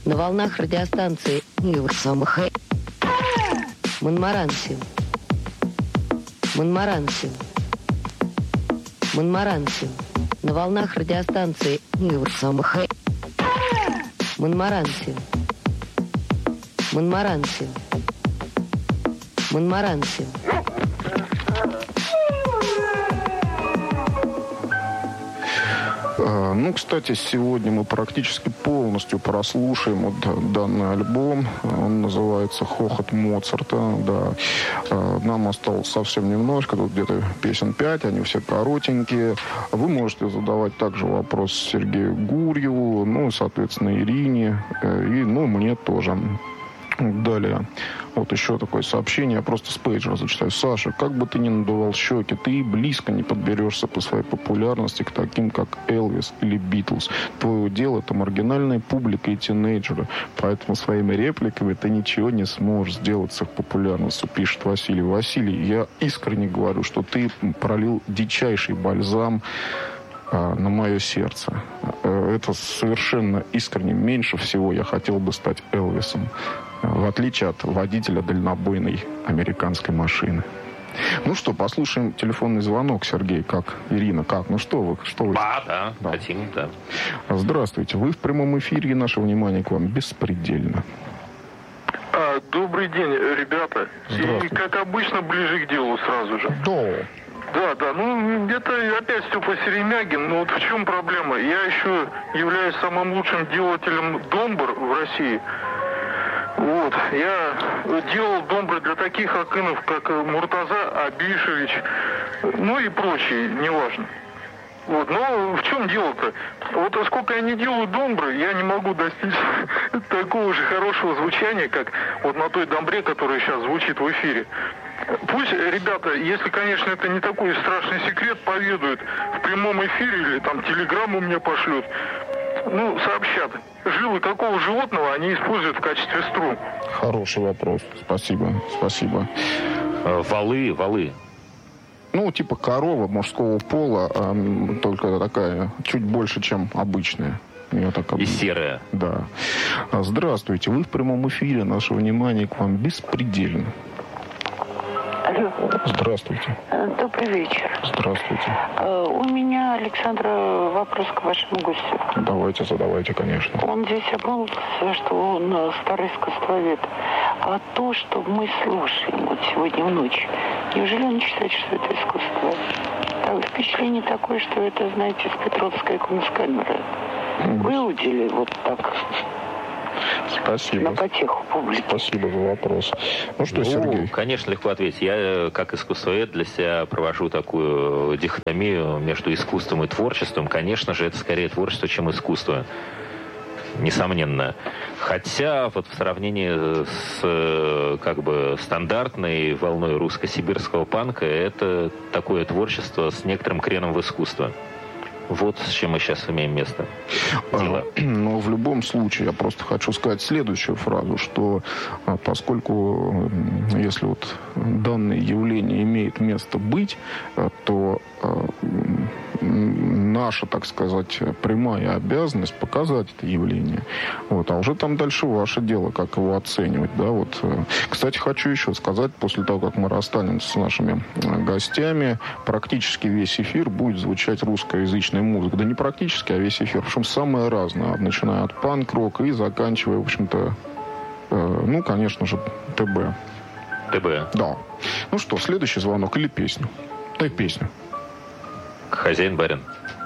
На волнах радиостанции Монмаранси. Монмаранси. Монмаранси. На волнах радиостанции Монмаранси. Монмаранси. Монмаранси. Ну, кстати, сегодня мы практически полностью прослушаем вот данный альбом. Он называется «Хохот Моцарта». Да. Нам осталось совсем немножко, тут где-то песен 5, они все коротенькие. Вы можете задавать также вопрос Сергею Гурьеву, ну, соответственно, Ирине, и, ну, мне тоже. Далее, вот еще такое сообщение, я просто с пейджера зачитаю. Саша, как бы ты ни надувал щеки, ты близко не подберешься по своей популярности к таким, как Элвис или Битлз. Твое дело — это маргинальная публика и тинейджеры, поэтому своими репликами ты ничего не сможешь сделать с их популярностью, пишет Василий. Василий, я искренне говорю, что ты пролил дичайший бальзам на мое сердце. Это совершенно искренне. Меньше всего я хотел бы стать Элвисом, в отличие от водителя дальнобойной американской машины. Ну что, послушаем телефонный звонок, Сергей. Как? Ирина, как? Ну что вы? Да, хотим, да. Здравствуйте. Вы в прямом эфире, и наше внимание к вам беспредельно. Добрый день, ребята. И, как обычно, ближе к делу сразу же. Да, ну это опять Степа Серемягин. Но вот в чем проблема? Я еще являюсь самым лучшим делателем домбр в России. Вот, я делал домбры для таких акынов, как Муртаза Абишевич, ну и прочие, неважно. Вот, но в чем дело-то? Вот сколько я не делаю домбры, я не могу достичь такого же хорошего звучания, как вот на той домбре, которая сейчас звучит в эфире. Пусть ребята, если, конечно, это не такой страшный секрет, поведают в прямом эфире или там телеграмму мне пошлют, ну, сообщат, жилы какого животного они используют в качестве струн. Хороший вопрос, спасибо. Валы. Ну, типа корова мужского пола, только такая, чуть больше, чем обычная. И серая. Да. Здравствуйте, вы в прямом эфире, наше внимание к вам беспредельно. Алло. Здравствуйте. Добрый вечер. Здравствуйте. У меня, Александра, вопрос к вашему гостю. Давайте, задавайте, конечно. Он здесь обмолвился, что он старый искусствовед. А то, что мы слушаем вот сегодня в ночь, неужели он считает, что это искусство? Так, впечатление такое, что это, знаете, с Петровской кунсткамеры выудили вот так. Спасибо. На потеху публики. Спасибо за вопрос. Ну что, Сергей? Конечно, легко ответить. Я, как искусствовед, для себя провожу такую дихотомию между искусством и творчеством. Конечно же, это скорее творчество, чем искусство. Несомненно. Хотя вот в сравнении с как бы стандартной волной русско-сибирского панка, это такое творчество с некоторым креном в искусство. Вот с чем мы сейчас имеем место. Но в любом случае я просто хочу сказать следующую фразу, что поскольку если вот данное явление имеет место быть, то наша, так сказать, прямая обязанность показать это явление. Вот. А уже там дальше ваше дело, как его оценивать. Да? Вот. Кстати, хочу еще сказать, после того, как мы расстанемся с нашими гостями, практически весь эфир будет звучать русскоязычная музыка. Да не практически, а весь эфир. Причем самое разное. Начиная от панк-рока и заканчивая, в общем-то, ну, конечно же, ТБ. ТБ. Да. Ну что, следующий звонок или песню? Дай песню. Хозяин барин.